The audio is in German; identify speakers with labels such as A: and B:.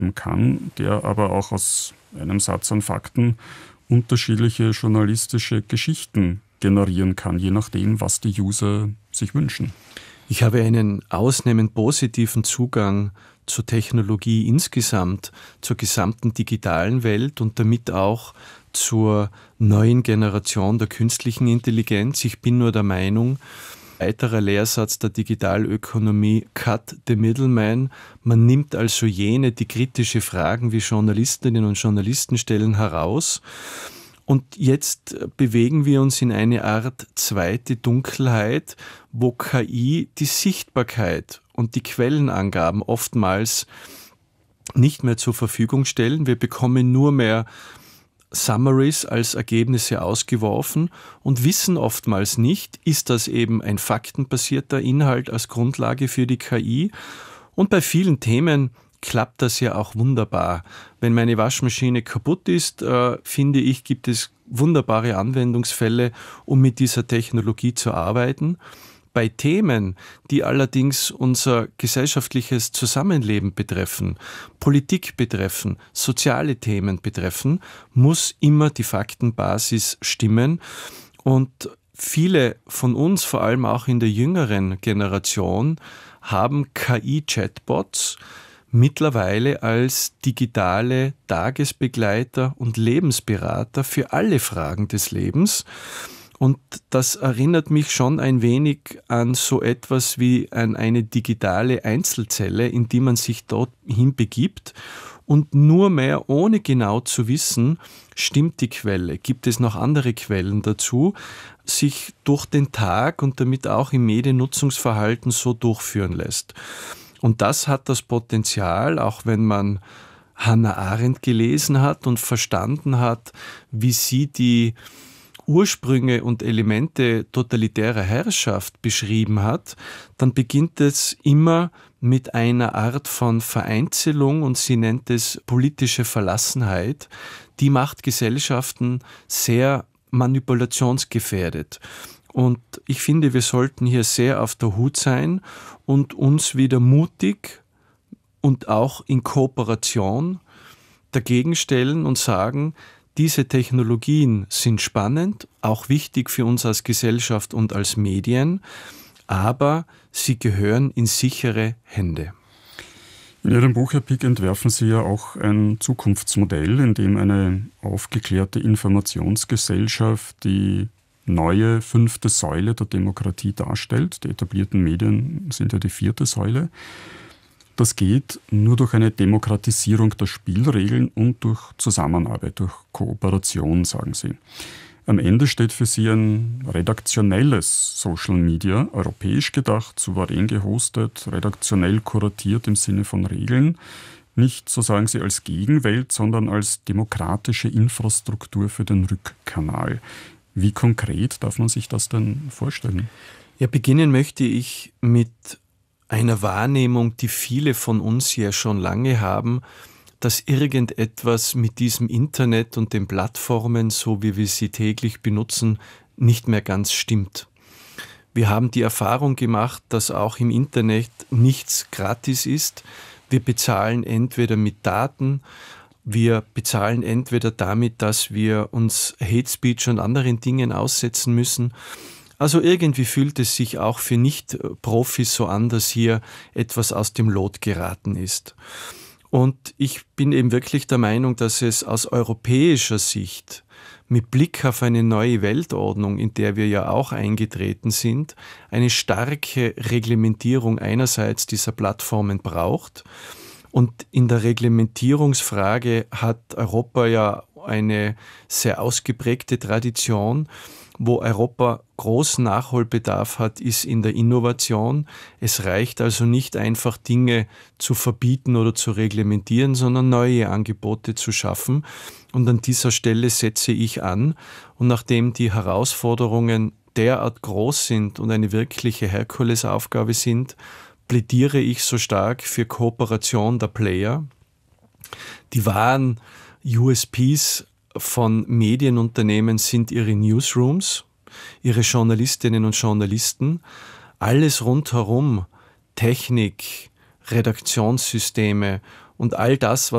A: kann, der aber auch aus einem Satz an Fakten unterschiedliche journalistische Geschichten generieren kann, je nachdem, was die User sich wünschen.
B: Ich habe einen ausnehmend positiven Zugang zur Technologie insgesamt, zur gesamten digitalen Welt und damit auch zur neuen Generation der künstlichen Intelligenz. Ich bin nur der Meinung, weiterer Lehrsatz der Digitalökonomie, cut the middleman. Man nimmt also jene, die kritische Fragen wie Journalistinnen und Journalisten stellen, heraus. Und jetzt bewegen wir uns in eine Art zweite Dunkelheit, wo KI die Sichtbarkeit und die Quellenangaben oftmals nicht mehr zur Verfügung stellen. Wir bekommen nur mehr Summaries als Ergebnisse ausgeworfen und wissen oftmals nicht, ist das eben ein faktenbasierter Inhalt als Grundlage für die KI? Und bei vielen Themen klappt das ja auch wunderbar. Wenn meine Waschmaschine kaputt ist, finde ich, gibt es wunderbare Anwendungsfälle, um mit dieser Technologie zu arbeiten. Bei Themen, die allerdings unser gesellschaftliches Zusammenleben betreffen, Politik betreffen, soziale Themen betreffen, muss immer die Faktenbasis stimmen. Und viele von uns, vor allem auch in der jüngeren Generation, haben KI-Chatbots mittlerweile als digitale Tagesbegleiter und Lebensberater für alle Fragen des Lebens. Und das erinnert mich schon ein wenig an so etwas wie an eine digitale Einzelzelle, in die man sich dorthin begibt und nur mehr, ohne genau zu wissen, stimmt die Quelle, gibt es noch andere Quellen dazu, sich durch den Tag und damit auch im Mediennutzungsverhalten so durchführen lässt. Und das hat das Potenzial, auch wenn man Hannah Arendt gelesen hat und verstanden hat, wie sie die Ursprünge und Elemente totalitärer Herrschaft beschrieben hat, dann beginnt es immer mit einer Art von Vereinzelung und sie nennt es politische Verlassenheit. Die macht Gesellschaften sehr manipulationsgefährdet. Und ich finde, wir sollten hier sehr auf der Hut sein und uns wieder mutig und auch in Kooperation dagegen stellen und sagen, diese Technologien sind spannend, auch wichtig für uns als Gesellschaft und als Medien, aber sie gehören in sichere Hände.
A: In Ihrem Buch, Herr Pick, entwerfen Sie ja auch ein Zukunftsmodell, in dem eine aufgeklärte Informationsgesellschaft die neue 5. Säule der Demokratie darstellt. Die etablierten Medien sind ja die 4. Säule. Das geht nur durch eine Demokratisierung der Spielregeln und durch Zusammenarbeit, durch Kooperation, sagen Sie. Am Ende steht für Sie ein redaktionelles Social Media, europäisch gedacht, souverän gehostet, redaktionell kuratiert im Sinne von Regeln. Nicht, so sagen Sie, als Gegenwelt, sondern als demokratische Infrastruktur für den Rückkanal. Wie konkret darf man sich das denn vorstellen?
B: Ja, beginnen möchte ich mit einer Wahrnehmung, die viele von uns ja schon lange haben, dass irgendetwas mit diesem Internet und den Plattformen, so wie wir sie täglich benutzen, nicht mehr ganz stimmt. Wir haben die Erfahrung gemacht, dass auch im Internet nichts gratis ist. Wir bezahlen entweder mit Daten, wir bezahlen entweder damit, dass wir uns Hate Speech und anderen Dingen aussetzen müssen. Also irgendwie fühlt es sich auch für Nicht-Profis so an, dass hier etwas aus dem Lot geraten ist. Und ich bin eben wirklich der Meinung, dass es aus europäischer Sicht mit Blick auf eine neue Weltordnung, in der wir ja auch eingetreten sind, eine starke Reglementierung einerseits dieser Plattformen braucht. Und in der Reglementierungsfrage hat Europa ja eine sehr ausgeprägte Tradition. Wo Europa großen Nachholbedarf hat, ist in der Innovation. Es reicht also nicht einfach, Dinge zu verbieten oder zu reglementieren, sondern neue Angebote zu schaffen. Und an dieser Stelle setze ich an. Und nachdem die Herausforderungen derart groß sind und eine wirkliche Herkulesaufgabe sind, plädiere ich so stark für Kooperation der Player. Die wahren USPs von Medienunternehmen sind ihre Newsrooms, ihre Journalistinnen und Journalisten, alles rundherum, Technik, Redaktionssysteme und all das,